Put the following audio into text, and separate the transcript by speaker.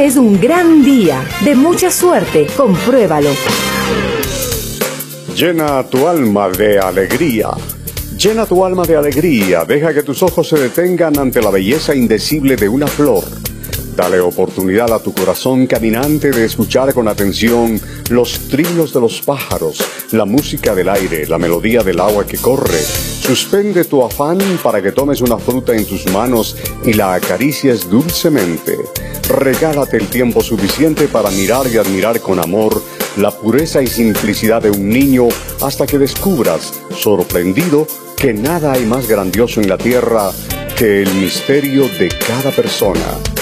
Speaker 1: Este es un gran día, de mucha suerte, compruébalo.
Speaker 2: Llena tu alma de alegría. Llena tu alma de alegría, deja que tus ojos se detengan ante la belleza indecible de una flor. Dale oportunidad a tu corazón caminante de escuchar con atención los trinos de los pájaros, la música del aire, la melodía del agua que corre. Suspende tu afán para que tomes una fruta en tus manos y la acaricies dulcemente. Regálate el tiempo suficiente para mirar y admirar con amor la pureza y simplicidad de un niño hasta que descubras, sorprendido, que nada hay más grandioso en la tierra que el misterio de cada persona.